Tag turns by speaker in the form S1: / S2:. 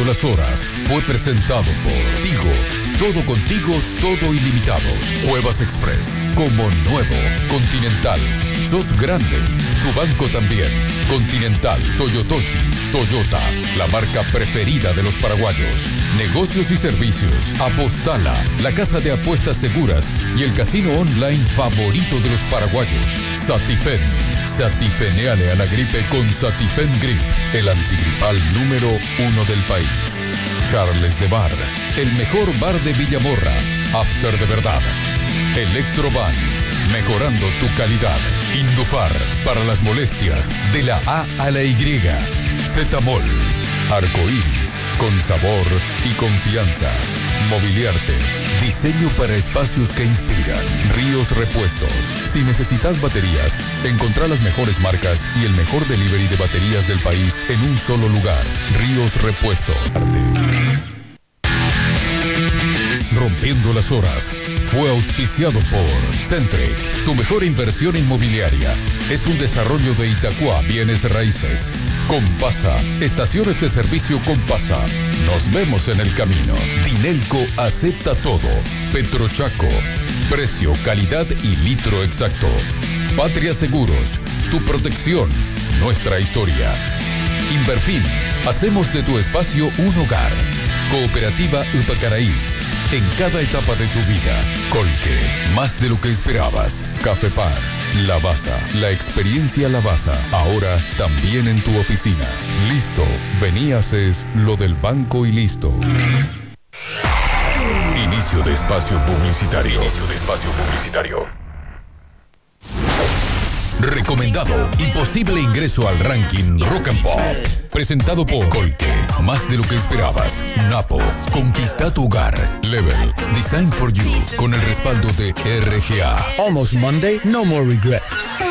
S1: Rompiendo las Horas fue presentado por Tigo. Todo contigo, todo ilimitado. Cuevas Express, como nuevo. Continental, sos grande. Tu banco también. Continental, Toyotoshi, Toyota, la marca preferida de los paraguayos. Negocios y servicios, Apostala, la casa de apuestas seguras y el casino online favorito de los paraguayos. Satifen, satifeneale a la gripe con Satifen Grip, el antigripal número 1 del país. Charles de Bar, el mejor bar de Villamorra, after de verdad. Electroban, mejorando tu calidad. Indufar, para las molestias de la A a la Y. Zetamol, arcoíris, con sabor y confianza. Mobiliarte, diseño para espacios que inspiran. Ríos Repuestos. Si necesitas baterías, encontrá las mejores marcas y el mejor delivery de baterías del país en un solo lugar. Ríos Repuestos. Rompiendo las Horas fue auspiciado por Centric, tu mejor inversión inmobiliaria. Es un desarrollo de Itacua Bienes Raíces. Compasa, estaciones de servicio Compasa. Nos vemos en el camino. Dinelco acepta todo. Petrochaco, precio, calidad y litro exacto. Patria Seguros, tu protección, nuestra historia. Inverfin, hacemos de tu espacio un hogar. Cooperativa Upacaraí. En cada etapa de tu vida. Colque, más de lo que esperabas. Cafepar, Lavasa, la experiencia Lavasa. Ahora también en tu oficina. Listo, vení, haces lo del banco y listo. Inicio de espacio publicitario. Recomendado. Imposible ingreso al ranking Rock and Pop. Presentado por Colque. Más de lo que esperabas. Napo. Conquista tu hogar. Level. Design for You. Con el respaldo de RGA.
S2: Almost Monday, no more regrets.